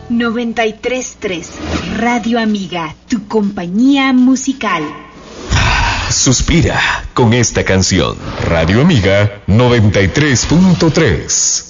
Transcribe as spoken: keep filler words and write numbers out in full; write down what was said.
noventa y tres punto tres Radio Amiga, tu compañía musical. Suspira con esta canción. Radio Amiga noventa y tres punto tres.